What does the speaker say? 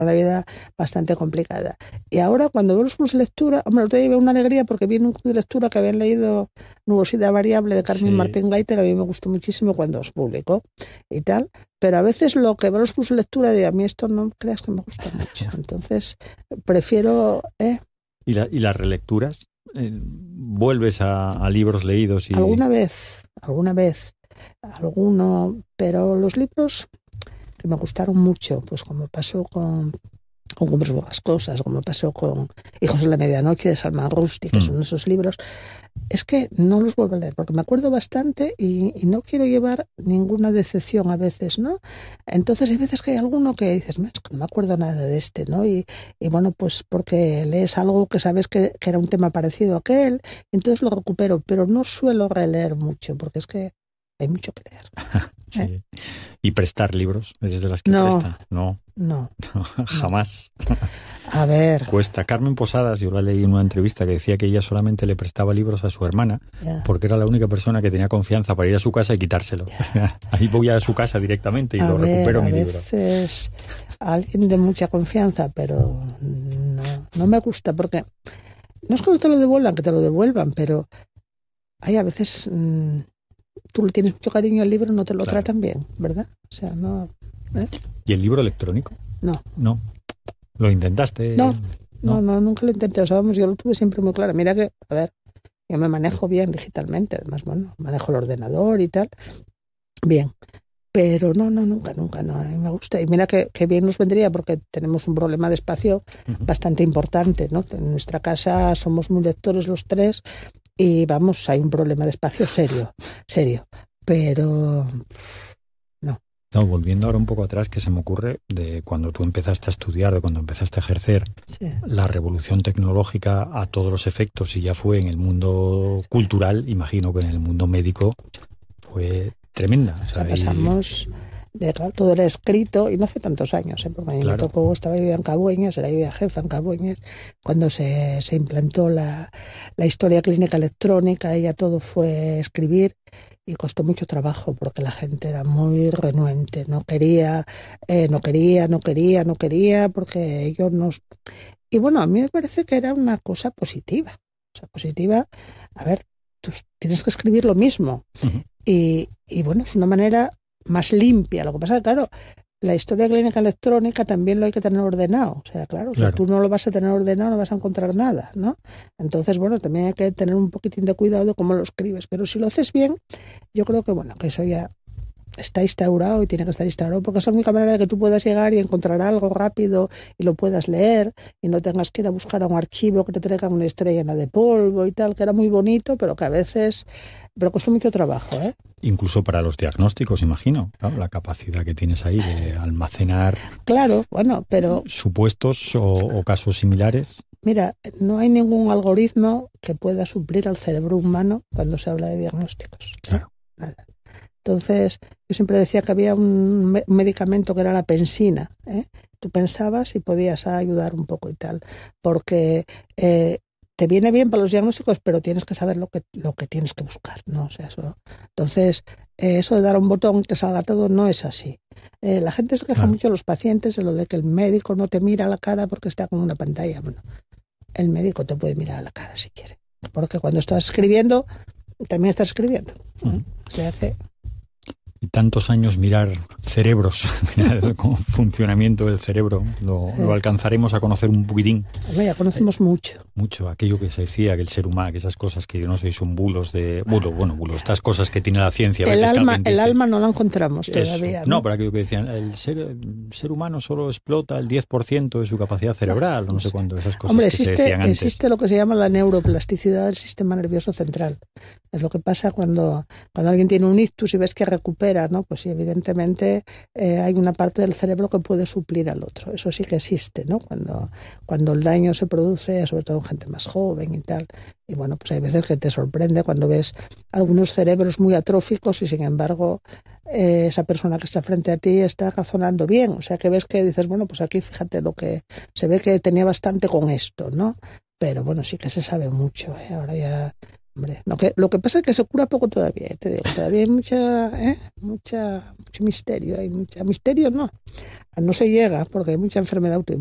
una vida bastante complicada. Y ahora cuando veo los clubes de lectura, hombre, el otro día veo una alegría porque vi en un club de lectura que habían leído Nubosidad Variable de Carmen Martín Gaite, que a mí me gustó muchísimo cuando se publicó y tal. Pero a veces lo que veo en los cursos de lectura, de a mí esto no creas que me gusta mucho. Entonces, prefiero... ¿Y las relecturas? ¿Vuelves a libros leídos? Alguna vez, pero los libros que me gustaron mucho, pues como pasó con Cumbres Borrascosas, como pasó con Hijos de la Medianoche de Salman Rushdie, que son esos libros, es que no los vuelvo a leer, porque me acuerdo bastante y no quiero llevar ninguna decepción a veces, ¿no? Entonces hay veces que hay alguno que dices, es que no me acuerdo nada de este, ¿no? Y bueno, pues porque lees algo que sabes que era un tema parecido a aquel, entonces lo recupero, pero no suelo releer mucho, porque es que hay mucho que leer. Sí. ¿Y prestar libros? ¿Eres de las que presta? No, jamás. A ver. Cuesta. Carmen Posadas, yo la leí en una entrevista que decía que ella solamente le prestaba libros a su hermana porque era la única persona que tenía confianza para ir a su casa y quitárselo. Ahí voy a su casa directamente y recupero mi libro. A veces alguien de mucha confianza, pero no me gusta porque no es que no te lo devuelvan, que te lo devuelvan, pero hay a veces... tú le tienes mucho cariño al libro, no te lo tratan bien, ¿verdad? O sea, no... ¿Y el libro electrónico? No. ¿Lo intentaste? No, nunca lo intenté. O sea, vamos, yo lo tuve siempre muy claro. Mira que, a ver, yo me manejo bien digitalmente, además, bueno, manejo el ordenador y tal, bien. Pero nunca, no. A mí me gusta. Y mira que bien nos vendría porque tenemos un problema de espacio bastante importante, ¿no? En nuestra casa somos muy lectores los tres y vamos, hay un problema de espacio serio. Pero no. No, volviendo ahora un poco atrás, que se me ocurre de cuando tú empezaste a estudiar, de cuando empezaste a ejercer, la revolución tecnológica a todos los efectos, y ya fue en el mundo cultural, imagino que en el mundo médico fue tremenda. O sea, pasamos de todo era escrito, y no hace tantos años, porque a mí me tocó, estaba yo en Cabueñas, era yo jefa en Cabueñas, cuando se implantó la historia clínica electrónica, y ya todo fue escribir, y costó mucho trabajo porque la gente era muy renuente, no quería, porque ellos nos... Y bueno, a mí me parece que era una cosa positiva. O sea, positiva, a ver, tú tienes que escribir lo mismo. Y bueno, es una manera más limpia. Lo que pasa es que, claro, la historia clínica electrónica también lo hay que tener ordenado. O sea, claro, si tú no lo vas a tener ordenado no vas a encontrar nada, ¿no? Entonces, bueno, también hay que tener un poquitín de cuidado de cómo lo escribes. Pero si lo haces bien, yo creo que, bueno, que eso ya está instaurado y tiene que estar instaurado, porque es la única manera de que tú puedas llegar y encontrar algo rápido y lo puedas leer y no tengas que ir a buscar a un archivo que te traiga una historia llena de polvo y tal, que era muy bonito, pero que a veces... Pero costó mucho trabajo, ¿eh? Incluso para los diagnósticos, imagino, ¿no? La capacidad que tienes ahí de almacenar... Claro, bueno, pero... supuestos o casos similares. Mira, no hay ningún algoritmo que pueda suplir al cerebro humano cuando se habla de diagnósticos. Claro. Nada. Entonces, yo siempre decía que había un medicamento que era la pensina, ¿eh? Tú pensabas y podías ayudar un poco y tal, porque te viene bien para los diagnósticos, pero tienes que saber lo que tienes que buscar, ¿no? O sea, eso. Entonces, eso de dar un botón que salga todo no es así. La gente se queja mucho, los pacientes, de lo de que el médico no te mira a la cara porque está con una pantalla. Bueno, el médico te puede mirar a la cara si quiere, porque cuando estás escribiendo, también estás escribiendo. O sea que... Y tantos años mirar cerebros, mirar el funcionamiento del cerebro, lo alcanzaremos a conocer un poquitín. Bueno, ya conocemos mucho. Mucho, aquello que se decía, que el ser humano, que esas cosas que yo no sé, son bulos de... bulos, estas cosas que tiene la ciencia. El alma no la encontramos todavía. No, pero aquello que decían, el ser humano solo explota el 10% de su capacidad cerebral, no sé cuándo, esas cosas. Hombre, que se decían antes. Existe lo que se llama la neuroplasticidad del sistema nervioso central. Es lo que pasa cuando alguien tiene un ictus y ves que recupera, ¿no? Pues sí, evidentemente hay una parte del cerebro que puede suplir al otro. Eso sí que existe, ¿no? Cuando el daño se produce, sobre todo en gente más joven y tal. Y bueno, pues hay veces que te sorprende cuando ves algunos cerebros muy atróficos y sin embargo esa persona que está frente a ti está razonando bien. O sea que ves que dices, bueno, pues aquí fíjate lo que se ve que tenía bastante con esto, ¿no? Pero bueno, sí que se sabe mucho, ¿eh? Ahora ya Hombre, lo que pasa es que se cura poco todavía, te digo, todavía hay mucho misterio, hay mucho misterio, no se llega porque hay mucha enfermedad autoinmune.